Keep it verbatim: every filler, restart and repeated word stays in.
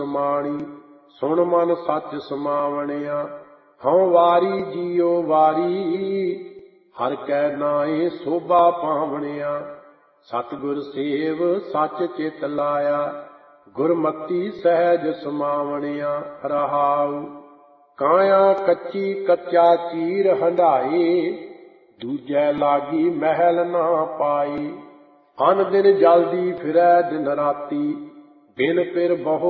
ਸਮਾਣੀ, ਸੁਣ ਮਨ ਸੱਚ ਸਮਾਵਣਿਆ। ਹਉ ਵਾਰੀ ਜੀਉ ਵਾਰੀ, ਹਰਿ ਕੈ ਨਾਏ ਸੋਭਾ ਪਾਵਣਿਆ। ਸਤਿਗੁਰ ਸੇਵ ਸੱਚ ਚਿਤ ਲਾਇਆ, ਗੁਰਮਤੀ ਸਹਿਜ ਸਮਾਵਣਿਆ। ਰਹਾਉ ਕਾਇਆ ਕੱਚੀ ਕੱਚਾ ਚੀਰ ਹੰਢਾਏ, ਦੂਜੈ ਲਾਗੀ ਮਹਿਲ ਨਾ ਪਾਏ। ਅਨ ਦਿਨ ਜਲਦੀ ਫਿਰੈ ਦਿਨ ਰਾਤੀ, ਬਿਨ ਪਿਰ ਬਹੁ